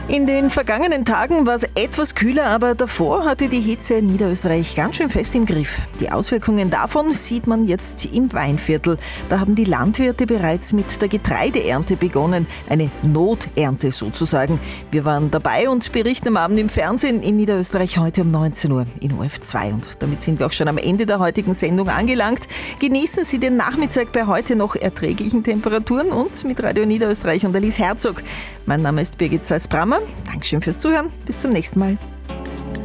In den vergangenen Tagen war es etwas kühler, aber davor hatte die Hitze Niederösterreich ganz schön fest im Griff. Die Auswirkungen davon sieht man jetzt im Weinviertel. Da haben die Landwirte bereits mit der Getreideernte begonnen, eine Noternte sozusagen. Wir waren dabei und berichten am Abend im Fernsehen in Niederösterreich heute um 19 Uhr in ORF2. Und damit sind wir auch schon am Ende der heutigen Sendung angelangt. Genießen Sie den Nachmittag bei heute noch erträglichen Temperaturen und mit Radio Niederösterreich und Alice Herzog. Mein Name ist Birgit Seis-Brammer. Dankeschön fürs Zuhören. Bis zum nächsten Mal.